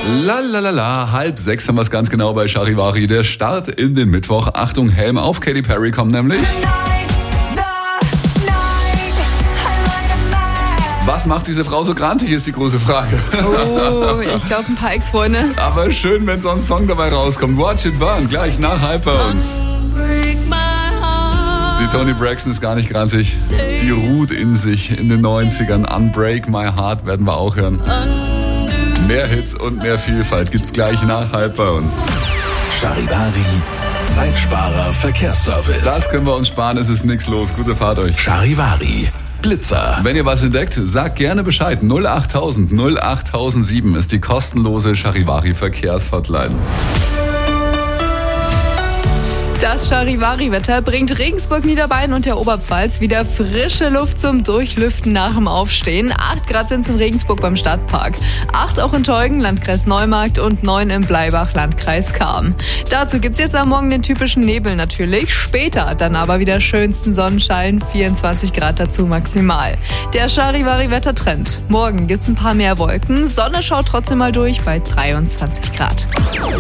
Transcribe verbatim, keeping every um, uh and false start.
Lalalala, halb sechs haben wir es ganz genau bei Charivari. Der Start in den Mittwoch. Achtung, Helm auf, Katy Perry kommt nämlich. Was macht diese Frau so grantig, ist die große Frage. Oh, ich glaube ein paar Ex-Freunde. Aber schön, wenn so ein Song dabei rauskommt. Watch it burn, gleich nach halb bei uns. Die Toni Braxton ist gar nicht grantig. Die ruht in sich in den neunzigern. Unbreak My Heart werden wir auch hören. Mehr Hits und mehr Vielfalt gibt's gleich nach halb bei uns. Charivari, Zeitsparer Verkehrsservice. Das können wir uns sparen, es ist nichts los. Gute Fahrt euch. Charivari, Blitzer. Wenn ihr was entdeckt, sagt gerne Bescheid. null achttausend null achttausendsieben ist die kostenlose Charivari Verkehrshotline. Das Charivari-Wetter bringt Regensburg, Niederbayern und der Oberpfalz wieder frische Luft zum Durchlüften nach dem Aufstehen. acht Grad sind es in Regensburg beim Stadtpark, acht auch in Teugen, Landkreis Neumarkt und neun in Bleibach, Landkreis Cham. Dazu gibt's jetzt am Morgen den typischen Nebel natürlich, später dann aber wieder schönsten Sonnenschein, vierundzwanzig Grad dazu maximal. Der Charivari-Wettertrend. Morgen gibt's ein paar mehr Wolken, Sonne schaut trotzdem mal durch bei dreiundzwanzig Grad.